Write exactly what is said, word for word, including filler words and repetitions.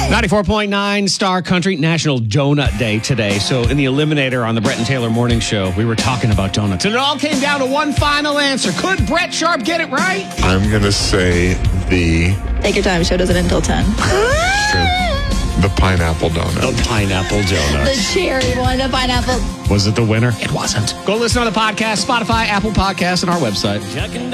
ninety-four point nine Star Country, National Donut Day today. So in the Eliminator on the Brett and Taylor Morning Show, we were talking about donuts. And it all came down to one final answer. Could Brett Sharp get it right? I'm going to say the... Take your time. Show doesn't end until ten. The pineapple donut. The pineapple donut. The cherry one, the pineapple. Was it the winner? It wasn't. Go listen on the podcast, Spotify, Apple Podcasts, and our website.